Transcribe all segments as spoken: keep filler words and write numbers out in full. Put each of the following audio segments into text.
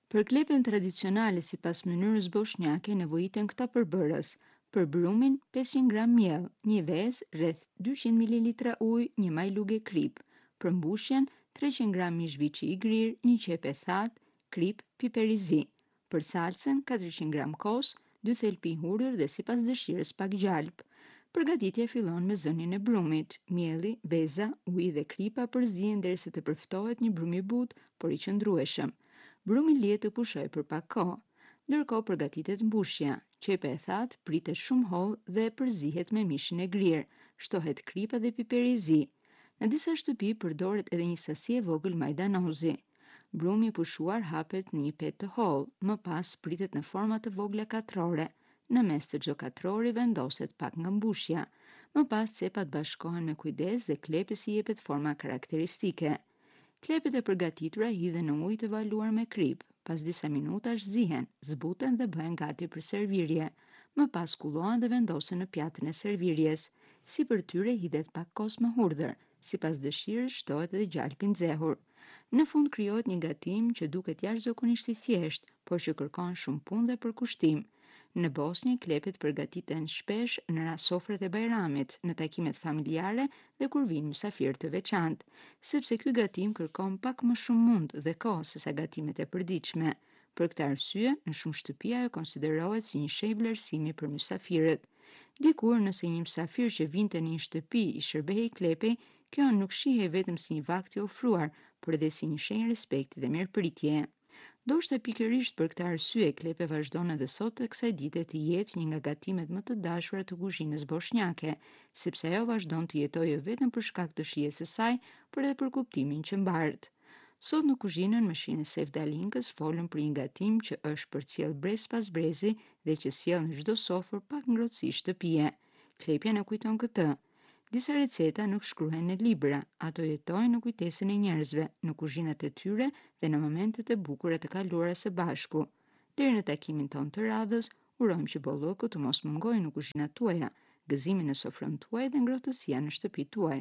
Për klepën tradicionale sipas mënyrës bosnjake nevojiten këta përbërës: për brumin pesëqind gram miell, një vezë, rreth dyqind mililitra ujë, një majlugë krip; për mbushjen treqind gram mish viçi i grirë, një qepë e thatë, krip, piper i zi; për salcën katërqind gram kos, dy thelë pi hudhër dhe sipas dëshirës pak gjalp. Përgatitja fillon me zënien e brumit. Mielli, veza, uji dhe kripa përzihen derisa të përftohet një brum i butë, por i qëndrueshëm. Brumi lihet të pushojë për pak kohë. Ndërkohë përgatitet mbushja. Qepa e thatë pritet shumë hollë dhe përzihet me mishin e grirë. Shtohet kripa dhe piperi i zi. Në disa shtëpi përdoret edhe një sasi e vogël majdanozi. Brumi i pushuar hapet në një petë të hollë, më pas pritet në forma të vogla katrore. Në mes të çdo katrori vendoset pak nga mbushja. Më pas cepat bashkohen me kujdes dhe klepës i jepet forma karakteristike. Klepët e përgatitura hidhen në ujë të valuar me krip. Pas disa minutash zihen, zbuten dhe bëhen gati për servirje. Më pas kullohen dhe vendosen në pjatën e servirjes. Sipër tyre hidhet pak kos më hudhër. Sipas dëshirës shtohet edhe gjalpi i nxehur. Në fund krijohet një gatim që duket jashtëzakonisht i thjeshtë, por që kërkon shumë punë dhe përkushtim. Në Bosnjë klepet përgatiten shpesh në rast sofrët e Bajramit, në takimet familjare dhe kur vinë mysafirë të veçantë, sepse ky gatim kërkon pak më shumë mundë dhe kohë sesa gatimet e përditshme. Për këtë arsye, në shumë shtëpi ajo konsiderohet si një shenjë vlerësimi për mysafirët. Dikur nëse një mysafir që vinte në një shtëpi i shërbehej klepej, kjo nuk shihej vetëm si një vakt i ofruar, por edhe si një shenjë respekti dhe mirëpritje. Ndoshta pikërisht për këtë arsye klepe vazhdon edhe sot të kësaj dite të jetë një nga gatimet më të dashura të kuzhinës bosnjake, sepse ajo vazhdon të jetojë jo vetëm për shkak të shijes së saj, por edhe për kuptimin që mbaret. Sot në kuzhinën me shijen e Sevdalinkës folëm për një gatim që është përcjell brez pas brezi dhe që sjell në çdo sofër pak ngrohtësi shtëpie. Klepja na kujton këtë. Disa receta nuk shkruhen në libra, ato jetojnë në kujtesën e njerëzve, në kuzhinat e tyre dhe në momentet e bukura të kaluara së bashku. Deri në takimin ton të radhës, urojmë që bollëku të mos mungojë në kuzhinat tuaja, gëzimi në sofrën tuaj dhe ngrohtësia në shtëpitë tuaj.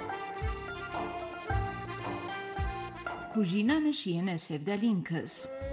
Kuzhina me shijen e Sevdalinkës.